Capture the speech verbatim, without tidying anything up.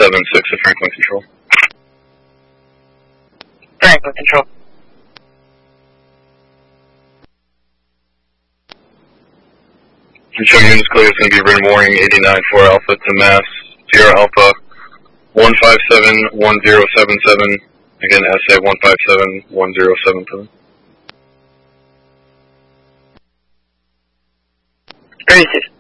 seven six to Franklin Control. Franklin Control. Control units clear, it's going to be written warning eighty-nine four Alpha to Mass, Sierra Alpha one five seven one zero seven seven, again S A one five seven one zero seven seven. Racist.